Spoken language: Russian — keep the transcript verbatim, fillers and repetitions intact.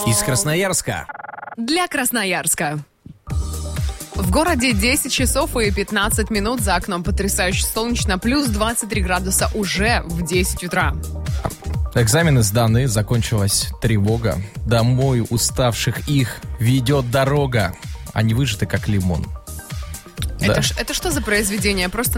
Из Красноярска. Для Красноярска. В городе десять часов и пятнадцать минут, за окном потрясающе солнечно, плюс двадцать три градуса уже в десять утра. Экзамены сданы, закончилась тревога. Домой уставших их ведет дорога. Они выжаты, как лимон. Это, Да. ж- это что за произведение? Просто